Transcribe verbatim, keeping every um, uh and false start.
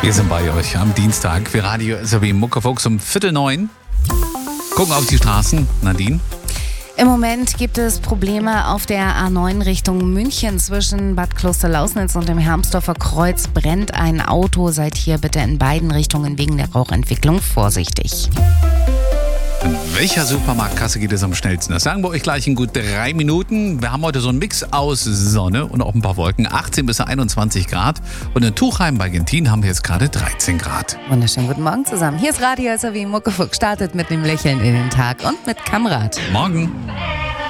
Wir sind bei euch am Dienstag für Radio S R W Muckefuchs um Viertel neun. Gucken auf die Straßen. Nadine? Im Moment gibt es Probleme auf der A neun Richtung München. Zwischen Bad Klosterlausnitz und dem Hermsdorfer Kreuz brennt ein Auto. Seid hier bitte in beiden Richtungen wegen der Rauchentwicklung vorsichtig. In welcher Supermarktkasse geht es am schnellsten? Das sagen wir euch gleich in gut drei Minuten. Wir haben heute so einen Mix aus Sonne und auch ein paar Wolken. achtzehn bis einundzwanzig Grad. Und in Tuchheim bei Gentin haben wir jetzt gerade dreizehn Grad. Wunderschönen guten Morgen zusammen. Hier ist Radio S R W Muckefuchs. Startet mit einem Lächeln in den Tag und mit Kamrat. Morgen.